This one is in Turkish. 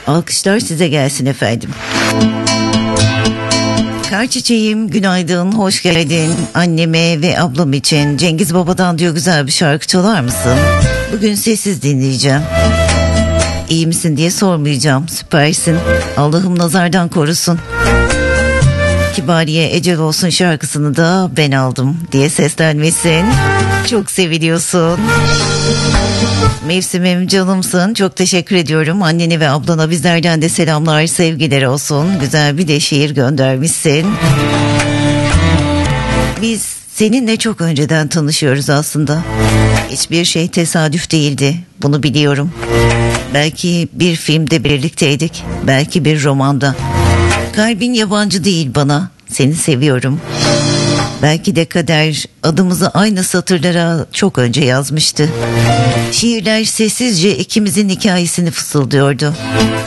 Alkışlar size gelsin efendim. Kar çiçeğim, günaydın, hoş geldin. Anneme ve ablam için Cengiz Baba'dan diyor, güzel bir şarkı çalar mısın? Bugün sessiz dinleyeceğim. İyi misin diye sormayacağım, süpersin. Allah'ım nazardan korusun. Kibariye Ecel Olsun şarkısını da ben aldım diye seslenmesin. Çok seviliyorsun. Mevsimim, canımsın. Çok teşekkür ediyorum. Annene ve ablana bizlerden de selamlar, sevgiler olsun. Güzel bir de şiir göndermişsin. Biz seninle çok önceden tanışıyoruz aslında. Hiçbir şey tesadüf değildi. Bunu biliyorum. Belki bir filmde birlikteydik. Belki bir romanda. Kalbin yabancı değil bana. Seni seviyorum. Belki de kader adımızı aynı satırlara çok önce yazmıştı. Şiirler sessizce ikimizin hikayesini fısıldıyordu.